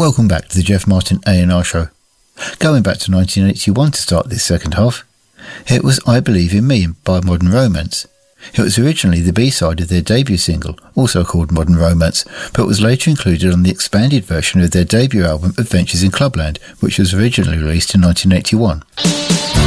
Welcome back to the Jeff Martin A&R Show. Going back to 1981 to start this second half, it was I Believe in Me by Modern Romance. It was originally the B-side of their debut single, also called Modern Romance, but was later included on the expanded version of their debut album Adventures in Clubland, which was originally released in 1981.